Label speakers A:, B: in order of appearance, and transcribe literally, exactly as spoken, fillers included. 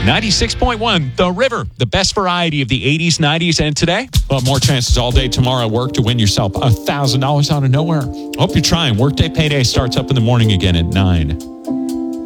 A: ninety-six point one, The River, the best variety of the eighties, nineties, and today.
B: Well, more chances all day tomorrow at work to win yourself one thousand dollars out of nowhere. Hope you're trying. Workday payday starts up in the morning again at nine.